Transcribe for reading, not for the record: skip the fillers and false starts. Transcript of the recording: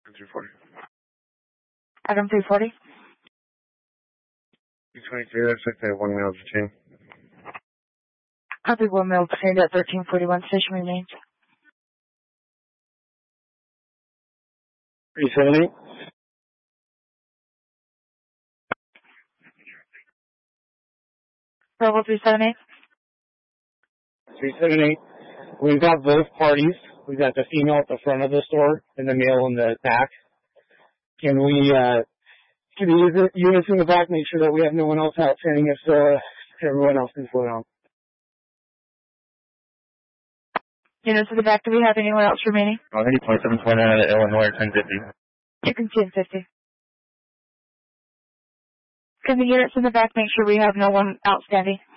340. Item 340. 223, that's like the 1 male detained. Copy, 1 male detained at 1341. Station remains. 378. Bravo 378. 378. We've got both parties. We've got the female at the front of the store and the male in the back. Can the units in the back make sure that we have no one else outstanding if everyone else is going on? Units in the back, do we have anyone else remaining? 90.729 out of Illinois, 1050. You can see 1050. Can the units in the back make sure we have no one outstanding?